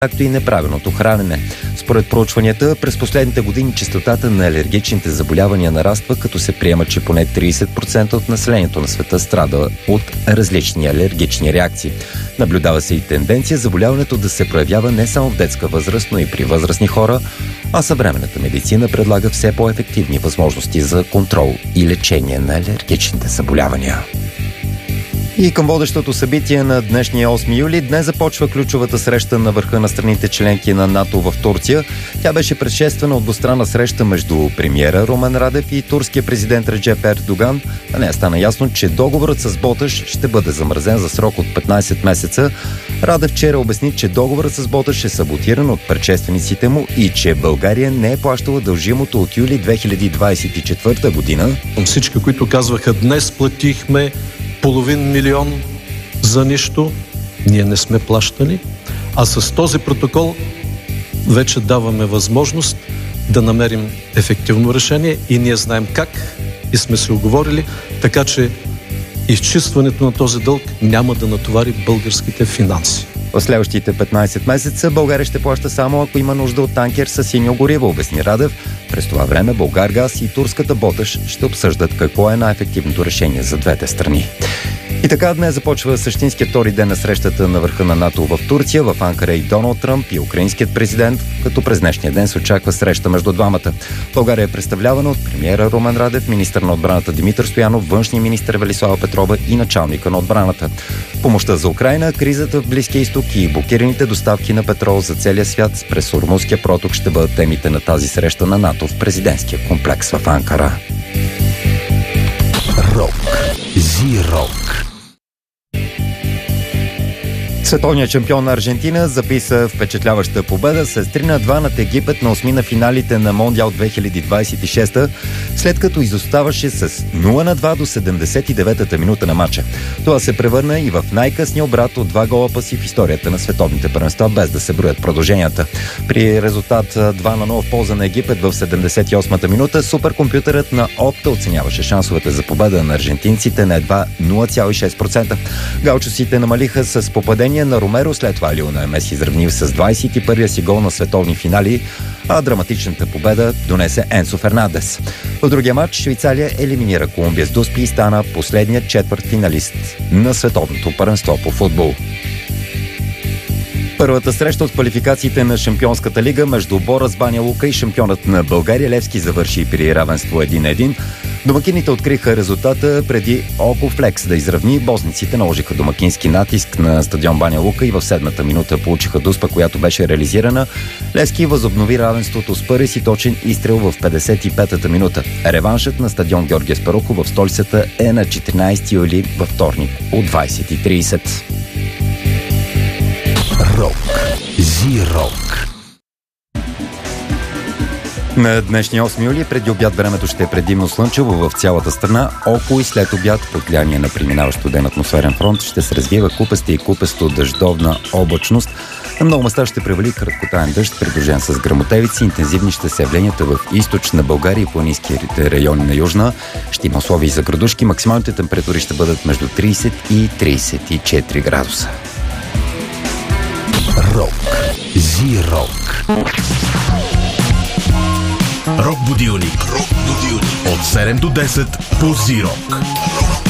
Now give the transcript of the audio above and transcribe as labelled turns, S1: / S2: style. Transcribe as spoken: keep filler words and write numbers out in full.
S1: както и неправилното хранене. Според проучванията, през последните години честотата на алергичните заболявания нараства, като се приема, че поне трийсет процента от населението на света страда от различни алергични реакции. Наблюдава се и тенденция заболяването да се проявява не само в детска възраст, но и при възрастни хора, а съвременната медицина предлага все по-ефективни възможности за контрол и лечение на алергичните заболявания. И към водещото събитие на днешния осми юли, днес започва ключовата среща на върха на страните членки на НАТО в Турция. Тя беше предшествана от двустранна среща между премиера Румен Радев и турския президент Реджеп Ердоган. На нея стана ясно, че договорът с Боташ ще бъде замразен за срок от петнайсет месеца. Радев вчера обясни, че договорът с Боташ е саботиран от предшествениците му и че България не е плащала дължимото от юли две хиляди двайсет и четвърта година.
S2: Всички, които казваха, днес платихме половин милион за нищо, ние не сме плащали, а с този протокол вече даваме възможност да намерим ефективно решение и ние знаем как и сме се уговорили, така че изчистването на този дълг няма да натовари българските финанси.
S1: В следващите петнайсет месеца България ще плаща само ако има нужда от танкер с синьо гориво, обясни Радев. През това време Булгаргаз и турската Боташ ще обсъждат какво е най-ефективното решение за двете страни. И така днес започва същинският втори ден на срещата на върха на НАТО в Турция. В Анкара и Доналд Тръмп и украинският президент, като през днешния ден се очаква среща между двамата. България е представлявана от премиера Румен Радев, министър на отбраната Димитър Стоянов, външния министър Велислава Петрова и началника на отбраната. Помощта за Украйна, кризата в Близкия изток и блокираните доставки на петрол за целия свят през Ормузския проток ще бъдат темите на тази среща на НАТО в президентския комплекс в Анкара.
S3: Рок. Зи-рок.
S1: Световният шампион на Аржентина записа впечатляваща победа с три на два над Египет на осми на финалите на Мондиал две хиляди двайсет и шеста, след като изоставаше с нула на два до седемдесет и деветата минута на матча. Това се превърна и в най-късния обрат от два гола паси в историята на световните първенства, без да се броят продълженията. При резултат два на нула в полза на Египет в седемдесет и осмата минута, суперкомпютърът на Опта оценяваше шансовете за победа на аржентинците на едва нула цяло и шест процента. Гаучосите намалиха с попадение на Ромеро, след това Лионел Меси изравнил с двайсет и първия си гол на световни финали, а драматичната победа донесе Енцо Фернандес. В другия матч Швейцария елиминира Колумбия с дуспи и стана последният четвъртфиналист на световното първенство по футбол. Първата среща от квалификациите на Шампионската лига между Борас Баня Лука и шампионът на България Левски завърши при равенство един на един. Домакините откриха резултата преди Окофлекс да изравни. Босниците наложиха домакински натиск на стадион Баня Лука и в седмата минута получиха дуспа, която беше реализирана. Левски възобнови равенството с първи си точен изстрел в петдесет и петата минута. Реваншът на стадион Георги Аспарухов в столицата е на четиринайсети юли във вторник от двайсет и трийсет.
S3: Рок. Зи-рок.
S1: На днешния осми юли преди обяд времето ще е предимно слънчево в цялата страна. Около и след обяд под влияние на преминаващ студен атмосферен фронт ще се развива купеста и купесто дъждовна облачност. На много места ще превали краткотаен дъжд, придружен с гръмотевици. Интензивни ще са явленията в източна България и планинските райони на южна. Ще има условия за градушки. Максималните температури ще бъдат между трийсет и трийсет и четири градуса.
S3: Рок. Зи-рок.
S4: Рок будилник. Рок будилник. От седем до десет по Зи-рок.